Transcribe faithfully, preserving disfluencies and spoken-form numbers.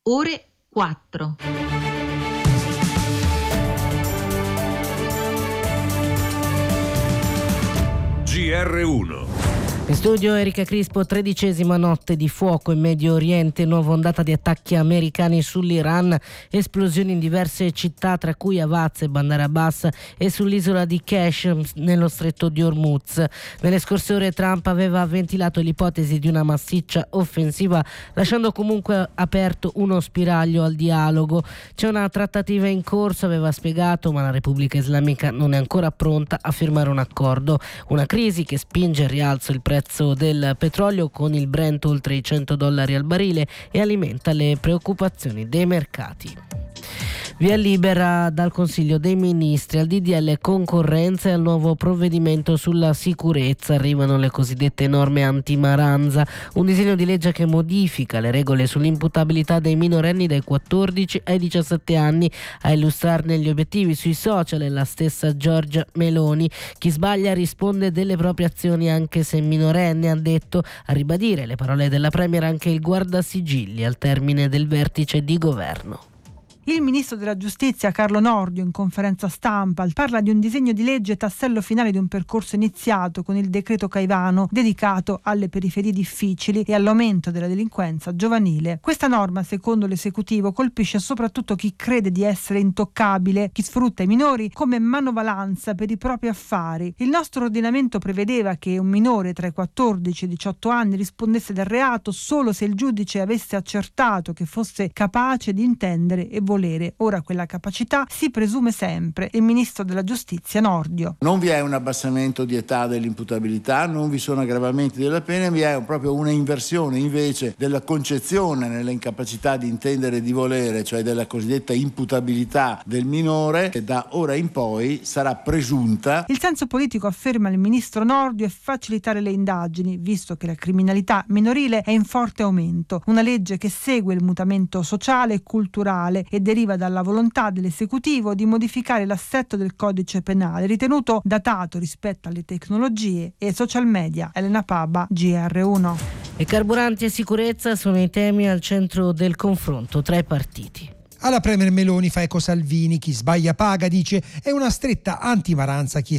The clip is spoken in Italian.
ore quattro. G R uno. In studio Erika Crispo. Tredicesima notte di fuoco in Medio Oriente, nuova ondata di attacchi americani sull'Iran, esplosioni in diverse città tra cui Avaz e Bandar Abbas e sull'isola di Kesh nello stretto di Hormuz. Nelle scorse ore Trump aveva ventilato l'ipotesi di una massiccia offensiva, lasciando comunque aperto uno spiraglio al dialogo. C'è una trattativa in corso, aveva spiegato, ma la Repubblica Islamica non è ancora pronta a firmare un accordo. Una crisi che spinge al rialzo il prezzo del petrolio, con il Brent oltre i cento dollari al barile, e alimenta le preoccupazioni dei mercati. Via libera dal Consiglio dei Ministri al D D L concorrenza e al nuovo provvedimento sulla sicurezza. Arrivano le cosiddette norme anti-maranza, un disegno di legge che modifica le regole sull'imputabilità dei minorenni dai quattordici ai diciassette anni. A illustrarne gli obiettivi sui social è la stessa Giorgia Meloni. Chi sbaglia risponde delle proprie azioni anche se minorenne, ha detto. A ribadire le parole della Premier anche il guardasigilli al termine del vertice di governo. Il ministro della Giustizia Carlo Nordio in conferenza stampa parla di un disegno di legge tassello finale di un percorso iniziato con il decreto Caivano, dedicato alle periferie difficili e all'aumento della delinquenza giovanile. Questa norma, secondo l'esecutivo, colpisce soprattutto chi crede di essere intoccabile, chi sfrutta i minori come manovalanza per i propri affari. Il nostro ordinamento prevedeva che un minore tra i quattordici e i diciotto anni rispondesse del reato solo se il giudice avesse accertato che fosse capace di intendere e volere. Ora quella capacità si presume sempre. Il ministro della Giustizia Nordio. Non vi è un abbassamento di età dell'imputabilità, non vi sono aggravamenti della pena, vi è proprio una inversione invece della concezione nella incapacità di intendere e di volere, cioè della cosiddetta imputabilità del minore, che da ora in poi sarà presunta. Il senso politico, afferma il ministro Nordio, è facilitare le indagini, visto che la criminalità minorile è in forte aumento. Una legge che segue il mutamento sociale e culturale e deriva dalla volontà dell'esecutivo di modificare l'assetto del codice penale, ritenuto datato rispetto alle tecnologie e social media. Elena Paba, G R uno. E carburanti e sicurezza sono i temi al centro del confronto tra i partiti. Alla Premier Meloni fa eco Salvini, chi sbaglia paga, dice, è una stretta antimaranza chi